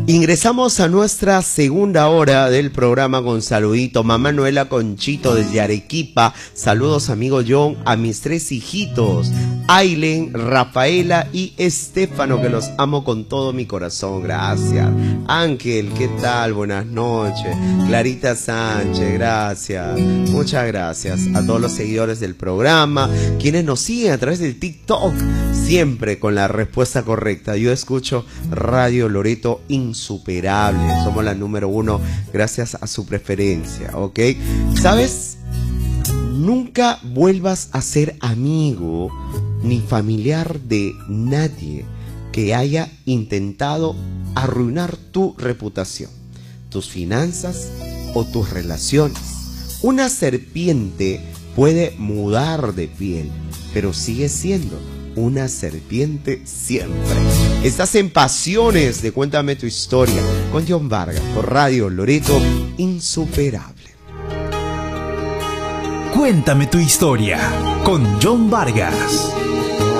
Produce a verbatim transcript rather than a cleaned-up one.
Ingresamos a nuestra segunda hora del programa con saludito. Mamá Noela Conchito desde Arequipa. Saludos, amigo John, a mis tres hijitos, Ailen, Rafaela y Estefano, que los amo con todo mi corazón. Gracias. Ángel, ¿qué tal? Buenas noches. Clarita Sánchez, gracias. Muchas gracias a todos los seguidores del programa, quienes nos siguen a través del TikTok, siempre con la respuesta correcta. Yo escucho Radio Loreto Insuperable. Somos la número uno gracias a su preferencia, ¿ok? ¿Sabes? Nunca vuelvas a ser amigo ni familiar de nadie que haya intentado arruinar tu reputación, tus finanzas o tus relaciones. Una serpiente puede mudar de piel, pero sigue siendo una serpiente siempre. Estás en Pasiones de Cuéntame tu Historia con John Vargas por Radio Loreto Insuperable. Cuéntame tu historia con John Vargas.